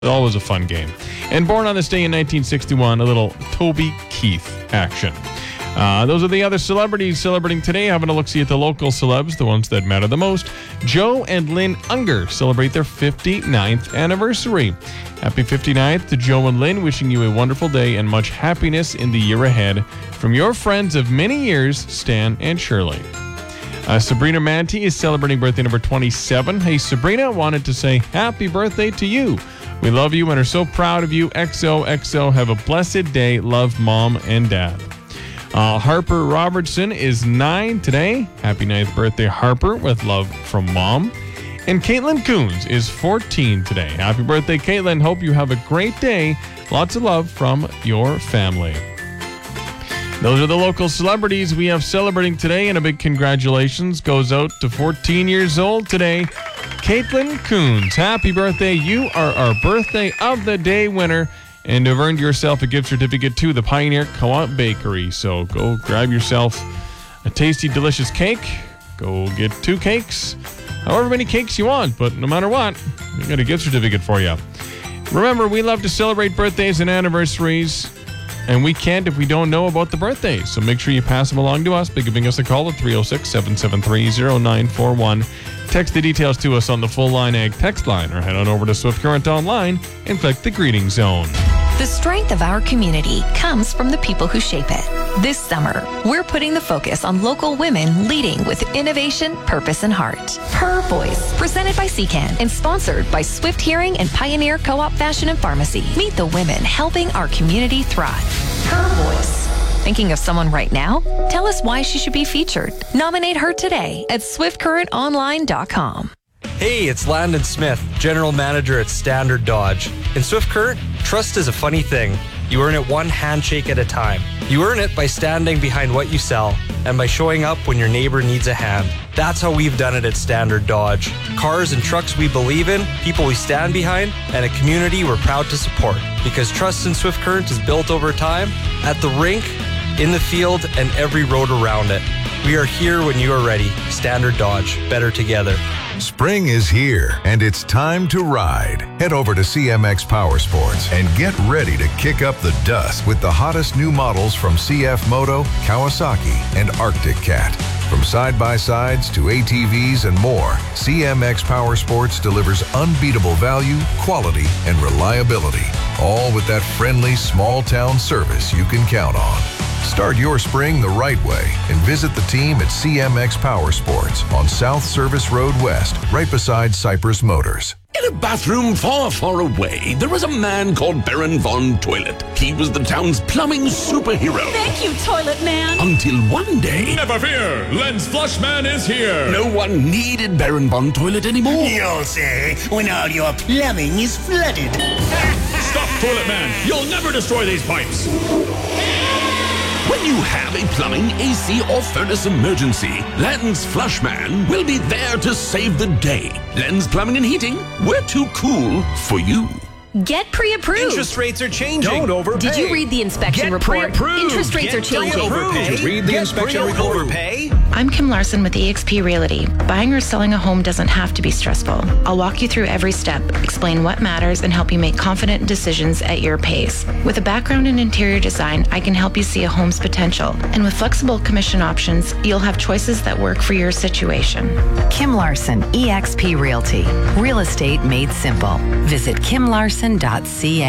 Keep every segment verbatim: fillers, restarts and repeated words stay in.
Always a fun game. And born on this day in nineteen sixty-one, a little Toby Keith action. Uh, those are the other celebrities celebrating today. Having a look-see at the local celebs, the ones that matter the most. Joe and Lynn Unger celebrate their fifty-ninth anniversary. Happy fifty-ninth to Joe and Lynn, wishing you a wonderful day and much happiness in the year ahead. From your friends of many years, Stan and Shirley. Uh, Sabrina Manti is celebrating birthday number twenty-seven. Hey, Sabrina, wanted to say happy birthday to you. We love you and are so proud of you. X O X O. Have a blessed day. Love, Mom and Dad. Uh, Harper Robertson is nine today. Happy ninth birthday, Harper, with love from Mom. And Caitlin Coons is fourteen today. Happy birthday, Caitlin. Hope you have a great day. Lots of love from your family. Those are the local celebrities we have celebrating today, and a big congratulations goes out to fourteen years old today, Caitlin Coons. Happy birthday. You are our birthday of the day winner, and have earned yourself a gift certificate to the Pioneer Co-op Bakery. So go grab yourself a tasty, delicious cake. Go get two cakes, however many cakes you want, but no matter what, we got a gift certificate for you. Remember, we love to celebrate birthdays and anniversaries, and we can't if we don't know about the birthdays. So make sure you pass them along to us by giving us a call at three oh six, seven seven three, oh nine four one. Text the details to us on the Full Line Ag text line, or head on over to Swift Current Online and click the greeting zone. The strength of our community comes from the people who shape it. This summer, we're putting the focus on local women leading with innovation, purpose, and heart. Her Voice, presented by C CAN and sponsored by Swift Hearing and Pioneer Co-op Fashion and Pharmacy. Meet the women helping our community thrive. Her Voice. Thinking of someone right now? Tell us why she should be featured. Nominate her today at swift current online dot com. Hey, it's Landon Smith, General Manager at Standard Dodge. In Swift Current, trust is a funny thing. You earn it one handshake at a time. You earn it by standing behind what you sell and by showing up when your neighbor needs a hand. That's how we've done it at Standard Dodge. Cars and trucks we believe in, people we stand behind, and a community we're proud to support. Because trust in Swift Current is built over time, at the rink, in the field, and every road around it. We are here when you are ready. Standard Dodge. Better together. Spring is here, and it's time to ride. Head over to C M X Power Sports and get ready to kick up the dust with the hottest new models from C F Moto, Kawasaki, and Arctic Cat. From side-by-sides to A T Vs and more, C M X Power Sports delivers unbeatable value, quality, and reliability, all with that friendly, small-town service you can count on. Start your spring the right way and visit the team at C M X Power Sports on South Service Road West, right beside Cypress Motors. In a bathroom far, far away, there was a man called Baron Von Toilet. He was the town's plumbing superhero. Thank you, Toilet Man. Until one day... Never fear, Lens Flushman is here. No one needed Baron Von Toilet anymore. You'll say, when all your plumbing is flooded. Stop, Toilet Man. You'll never destroy these pipes. When you have a plumbing, A C, or furnace emergency, Lens Flushman will be there to save the day. Lens Plumbing and Heating, we're too cool for you. Get pre-approved. Interest rates are changing. Don't overpay. Did you read the inspection Get report? pre-approved. Interest rates Get are changing. Don't overpay. Did you read the Get inspection pre- report? Overpay. I'm Kim Larson with E X P Realty. Buying or selling a home doesn't have to be stressful. I'll walk you through every step, explain what matters, and help you make confident decisions at your pace. With a background in interior design, I can help you see a home's potential. And with flexible commission options, you'll have choices that work for your situation. Kim Larson, E X P Realty. Real estate made simple. Visit kim larson dot c a.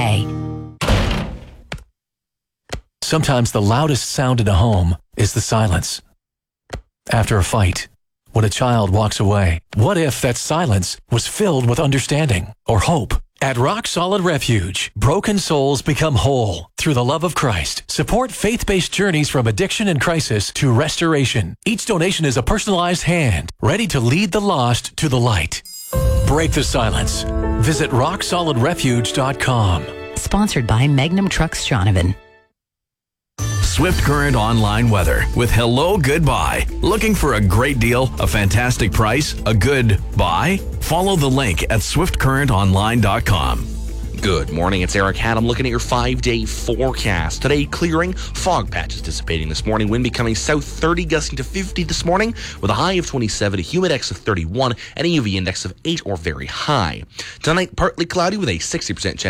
Sometimes the loudest sound in a home is the silence. After a fight, when a child walks away, what if that silence was filled with understanding or hope? At Rock Solid Refuge, broken souls become whole through the love of Christ. Support faith-based journeys from addiction and crisis to restoration. Each donation is a personalized hand, ready to lead the lost to the light. Break the silence. Visit rock solid refuge dot com. Sponsored by Magnum Trucks Shaunavon. Swift Current Online Weather with Hello Goodbye. Looking for a great deal, a fantastic price, a good buy? Follow the link at swift current online dot com. Good morning, it's Eric Haddam looking at your five-day forecast. Today, clearing, fog patches dissipating this morning, wind becoming south thirty, gusting to fifty this morning, with a high of twenty-seven, a humidex of thirty-one, and a U V index of eight or very high. Tonight, partly cloudy with a sixty percent chance